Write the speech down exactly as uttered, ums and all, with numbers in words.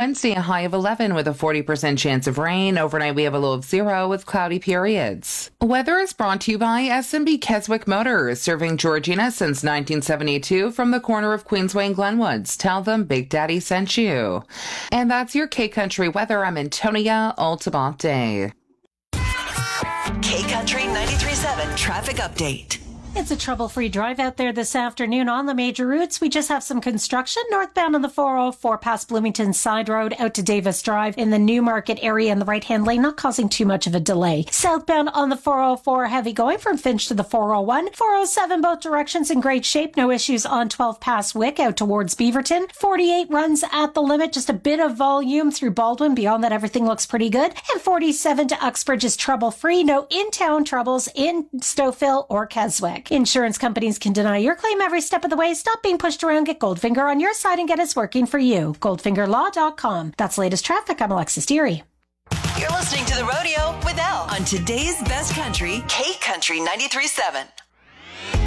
Wednesday, a high of eleven with a forty percent chance of rain. Overnight, we have a low of zero with cloudy periods. Weather is brought to you by S and B Keswick Motors, serving Georgina since nineteen seventy-two from the corner of Queensway and Glenwoods. Tell them Big Daddy sent you. And that's your K-Country weather. I'm Antonia Altamonte. K-Country ninety-three point seven traffic update. It's a trouble-free drive out there this afternoon on the major routes. We just have some construction northbound on the four oh four past Bloomington Side Road out to Davis Drive in the Newmarket area in the right-hand lane, not causing too much of a delay. Southbound on the four oh four, heavy going from Finch to the four oh one. four oh seven, both directions in great shape. No issues on twelve past Wick out towards Beaverton. forty-eight runs at the limit, just a bit of volume through Baldwin. Beyond that, everything looks pretty good. And forty-seven to Uxbridge is trouble-free. No in-town troubles in Stouffville or Keswick. Insurance companies can deny your claim every step of the way. Stop being pushed around. Get Goldfinger on your side and get us working for you. goldfinger law dot com. That's the latest traffic. I'm Alexis Deary. You're listening to The Rodeo with Elle on today's best country, K-Country ninety-three point seven.